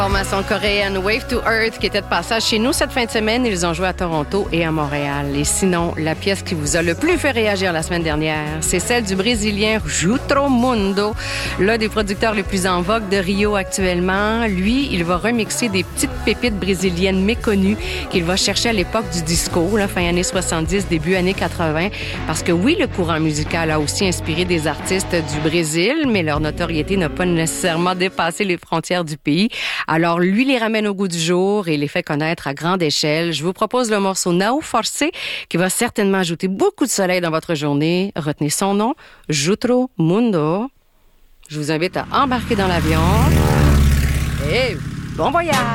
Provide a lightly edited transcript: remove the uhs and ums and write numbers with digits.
Formation coréenne Wave to Earth qui était de passage chez nous cette fin de semaine. Ils ont joué à Toronto et à Montréal. Et sinon, la pièce qui vous a le plus fait réagir la semaine dernière, c'est celle du Brésilien Jutro Mundo, l'un des producteurs les plus en vogue de Rio actuellement. Lui, il va remixer des petites pépites brésiliennes méconnues qu'il va chercher à l'époque du disco, là, fin années 70, début années 80. Parce que oui, le courant musical a aussi inspiré des artistes du Brésil, mais leur notoriété n'a pas nécessairement dépassé les frontières du pays. Alors, lui les ramène au goût du jour et les fait connaître à grande échelle. Je vous propose le morceau Nao Forcé qui va certainement ajouter beaucoup de soleil dans votre journée. Retenez son nom, Jutro Mundo. Je vous invite à embarquer dans l'avion et bon voyage!